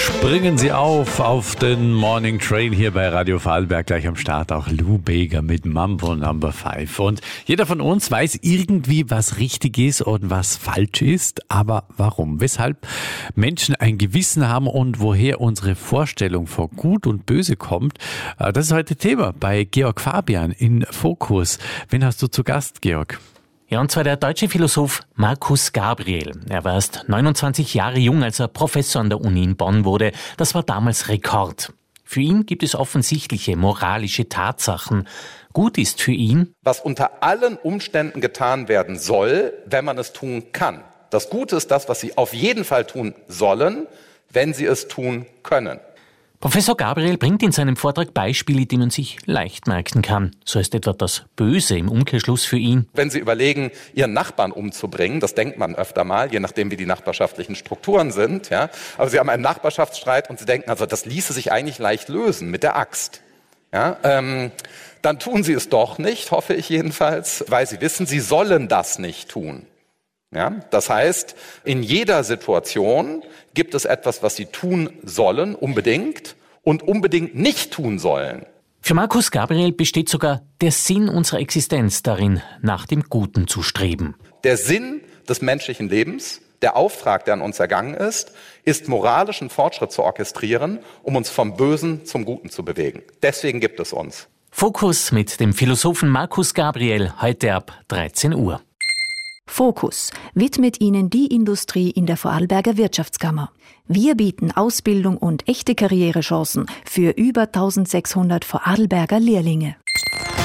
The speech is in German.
Springen Sie auf den Morning Train hier bei Radio Vorarlberg. Gleich am Start auch Lou Bega mit Mambo Number 5. Und jeder von uns weiß irgendwie, was richtig ist und was falsch ist. Aber warum? Weshalb Menschen ein Gewissen haben und woher unsere Vorstellung von Gut und Böse kommt, das ist heute Thema bei Georg Fabian in Fokus. Wen hast du zu Gast, Georg? Ja, und zwar der deutsche Philosoph Marcus Gabriel. Er war erst 29 Jahre jung, als er Professor an der Uni in Bonn wurde. Das war damals Rekord. Für ihn gibt es offensichtliche moralische Tatsachen. Gut ist für ihn, was unter allen Umständen getan werden soll, wenn man es tun kann. Das Gute ist das, was Sie auf jeden Fall tun sollen, wenn Sie es tun können. Professor Gabriel bringt in seinem Vortrag Beispiele, die man sich leicht merken kann. So ist etwa das Böse im Umkehrschluss für ihn. Wenn Sie überlegen, Ihren Nachbarn umzubringen, das denkt man öfter mal, je nachdem wie die nachbarschaftlichen Strukturen sind, ja. Aber Sie haben einen Nachbarschaftsstreit und Sie denken, also das ließe sich eigentlich leicht lösen mit der Axt. Ja, dann tun Sie es doch nicht, hoffe ich jedenfalls, weil Sie wissen, Sie sollen das nicht tun. Ja, das heißt, in jeder Situation gibt es etwas, was Sie tun sollen, unbedingt, und unbedingt nicht tun sollen. Für Marcus Gabriel besteht sogar der Sinn unserer Existenz darin, nach dem Guten zu streben. Der Sinn des menschlichen Lebens, der Auftrag, der an uns ergangen ist moralischen Fortschritt zu orchestrieren, um uns vom Bösen zum Guten zu bewegen. Deswegen gibt es uns. Fokus mit dem Philosophen Marcus Gabriel, heute ab 13 Uhr. Fokus widmet Ihnen die Industrie in der Vorarlberger Wirtschaftskammer. Wir bieten Ausbildung und echte Karrierechancen für über 1600 Vorarlberger Lehrlinge.